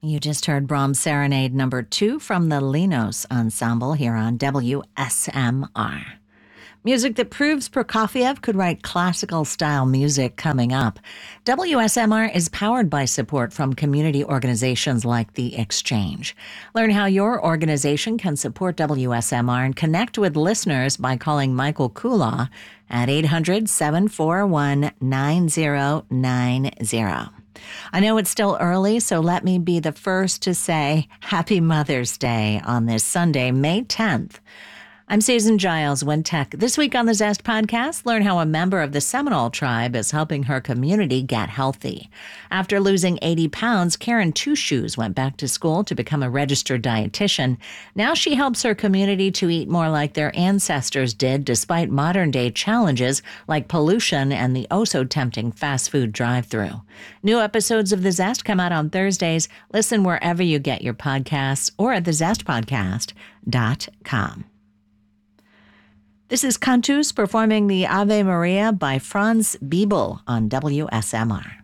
You just heard Brahms Serenade number 2 from the Linos Ensemble here on WSMR. Music that proves Prokofiev could write classical-style music coming up. WSMR is powered by support from community organizations like The Exchange. Learn how your organization can support WSMR and connect with listeners by calling Michael Kulaw at 800-741-9090. I know it's still early, so let me be the first to say Happy Mother's Day on this Sunday, May 10th. I'm Susan Giles, WinTech. This week on the Zest podcast, learn how a member of the Seminole tribe is helping her community get healthy. After losing 80 pounds, Karen Two Shoes went back to school to become a registered dietitian. Now she helps her community to eat more like their ancestors did, despite modern-day challenges like pollution and the oh-so-tempting fast food drive-thru. New episodes of The Zest come out on Thursdays. Listen wherever you get your podcasts or at thezestpodcast.com. This is Cantus performing the Ave Maria by Franz Biebel on WSMR.